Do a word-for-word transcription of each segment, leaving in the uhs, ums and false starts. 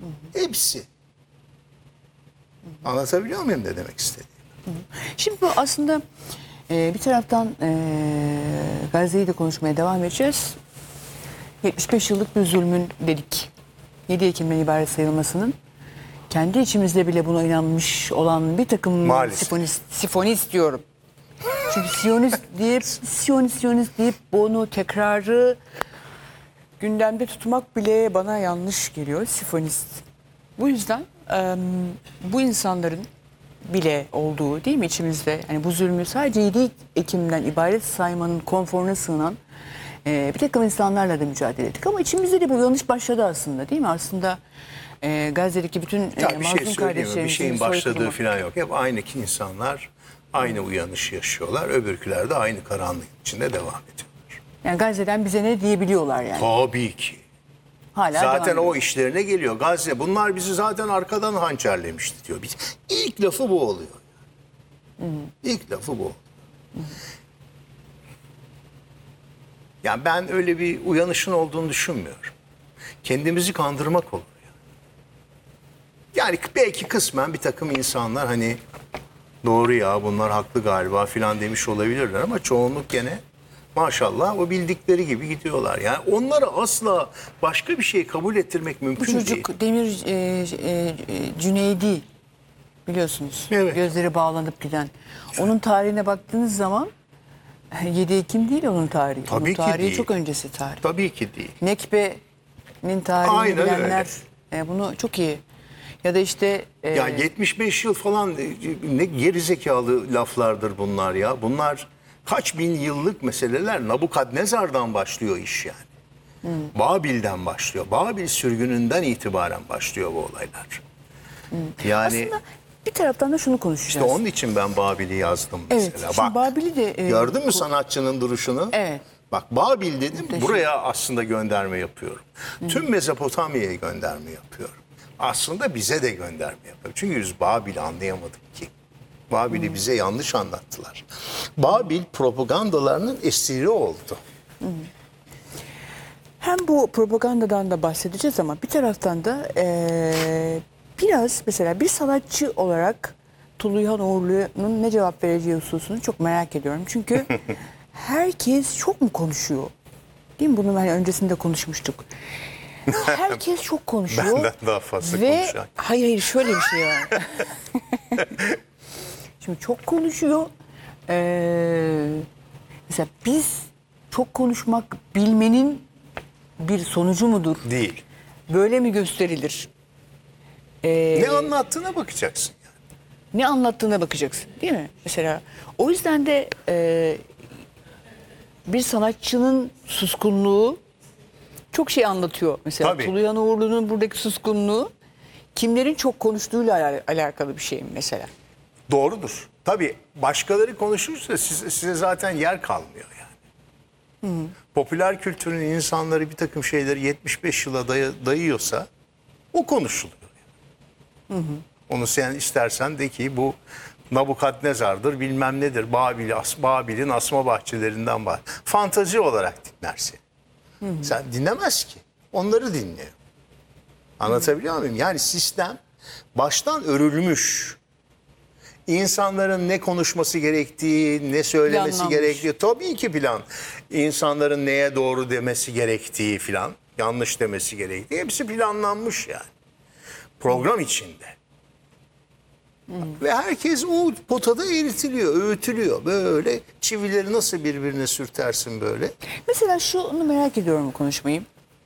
Hepsi. Anlatabiliyor muyum ne demek istediğimi? Şimdi bu aslında e, bir taraftan e, Gazze'yi de konuşmaya devam edeceğiz. yetmiş beş yıllık bir zulmün dedik. yedi Ekim'den ibaret sayılmasının. Kendi içimizde bile buna inanmış olan bir takım Maalesef. sifonist, sifonist diyorum. Çünkü Siyonist deyip, Siyonist, Siyonist deyip bunu tekrarı gündemde tutmak bile bana yanlış geliyor. Sifonist. Bu yüzden e, bu insanların bile olduğu değil mi içimizde? Yani bu zulmü sadece yedi Ekim'den ibaret saymanın konforuna sığınan e, bir takım insanlarla da mücadele ettik. Ama içimizde de bu yanlış başladı aslında değil mi? Aslında e, Gazze'deki bütün e, Ya bir şey mazlum söyleyeyim mi? Bir kardeşlerimizin şeyin başladığı soykırımı- falan yok. Hep aynı insanlar aynı uyanışı yaşıyorlar. Öbürküler de aynı karanlık içinde devam ediyorlar. Yani Gazze'den bize ne diyebiliyorlar yani? Tabii ki. Hala Zaten devam ediyor. o işlerine geliyor. Gazze bunlar bizi zaten arkadan hançerlemişti diyor. Biz, ilk lafı bu oluyor. İlk lafı bu. Yani ben öyle bir uyanışın olduğunu düşünmüyorum. Kendimizi kandırmak olur. Yani belki kısmen bir takım insanlar hani doğru ya bunlar haklı galiba filan demiş olabilirler ama çoğunluk gene maşallah o bildikleri gibi gidiyorlar. Yani onları asla başka bir şey kabul ettirmek Bu mümkün değil. çocuk Demir e, e, e, Cüneydi biliyorsunuz. Evet. Gözleri bağlanıp giden. Onun tarihine baktığınız zaman yedi Ekim değil onun tarihi. Tabii onun ki tarihi değil. çok öncesi tarih. Tabii ki değil. Nekbe'nin tarihini Aynen bilenler e, bunu çok iyi. Ya da işte e, Ya yetmiş beş yıl falan e, ne gerizekalı laflardır bunlar ya. Bunlar kaç bin yıllık meseleler. Nabukadnezar'dan başlıyor iş yani. Babil'den başlıyor. Babil sürgününden itibaren başlıyor bu olaylar. Yani aslında bir taraftan da şunu işte konuşacağız. onun için ben Babil'i yazdım Evet, mesela. şimdi Bak, Babil'i de, e, gördün mü ku- sanatçının duruşunu? Evet. Bak Babil dedim, Muhteşem. buraya aslında gönderme yapıyorum. Tüm Mezopotamya'ya gönderme yapıyorum. Aslında bize de gönderme yapıyorum. Çünkü biz Babil'i anlayamadık ki. Babil'i bize yanlış anlattılar. Babil propagandalarının esiri oldu. Hem bu propagandadan da bahsedeceğiz ama bir taraftan da eee, biraz mesela bir sanatçı olarak Tuluyan Uğurlu'nun ne cevap vereceği hususunu çok merak ediyorum. Çünkü herkes çok mu konuşuyor? Değil mi? Bunu ben öncesinde konuşmuştuk. Herkes çok konuşuyor. Benden daha fazla Ve konuşan. hayır hayır şöyle bir şey var. Şimdi çok konuşuyor. Ee, mesela biz çok konuşmak bilmenin bir sonucu mudur? Değil. Böyle mi gösterilir? Ee, Ne anlattığına bakacaksın. ne anlattığına bakacaksın değil mi? Mesela o yüzden de e, bir sanatçının suskunluğu çok şey anlatıyor. Mesela Tabii. Tuluyan Uğurlu'nun buradaki suskunluğu kimlerin çok konuştuğuyla ala- alakalı bir şey mesela. Doğrudur. Tabii başkaları konuşursa size, size zaten yer kalmıyor yani. Popüler kültürün insanları bir takım şeyleri yetmiş beş yıla dayı, dayıyorsa o konuşuluyor. Yani. Onu sen istersen de ki bu Nabukadnezar'dır bilmem nedir. Babil, As, Babil'in asma bahçelerinden var. Fantazi olarak dinlersin. Sen dinlemez ki. Onları dinliyor. Anlatabiliyor muyum? Yani sistem baştan örülmüş. İnsanların ne konuşması gerektiği, ne söylemesi Planlanmış. gerektiği tabii ki plan. İnsanların neye doğru demesi gerektiği filan, yanlış demesi gerektiği hepsi planlanmış yani. Program içinde. Ve herkes o potada eritiliyor, öğütülüyor. Böyle çivileri nasıl birbirine sürtersin böyle. Mesela şunu merak ediyorum bu konuşmayı.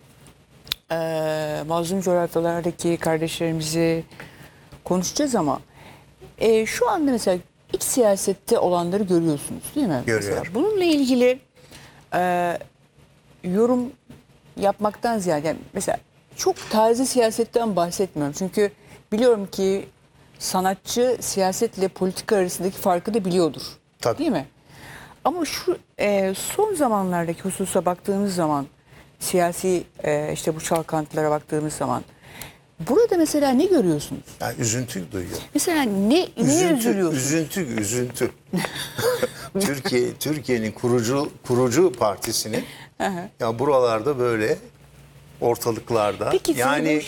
Ee, mazlum coğrafyalardaki kardeşlerimizi konuşacağız ama e, şu anda mesela iç siyasette olanları görüyorsunuz değil mi? Görüyorum. Mesela bununla ilgili e, yorum yapmaktan ziyade yani mesela çok taze siyasetten bahsetmiyorum. Çünkü biliyorum ki sanatçı siyasetle politika arasındaki farkı da biliyordur. Tabii. Değil mi? Ama şu e, son zamanlardaki hususa baktığımız zaman siyasi e, işte bu çalkantılara baktığımız zaman burada mesela ne görüyorsunuz? Yani üzüntü duyuyor. Mesela ne neye Üzüntü, üzülüyorsunuz? üzüntü, üzüntü. Türkiye, Türkiye'nin kurucu kurucu partisinin ya buralarda böyle ortalıklarda Peki yani yani